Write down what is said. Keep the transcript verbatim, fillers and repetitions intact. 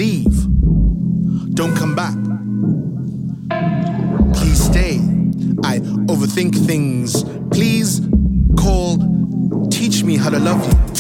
leave. Don't come back. Please stay. I overthink things. Please call, teach me how to love you.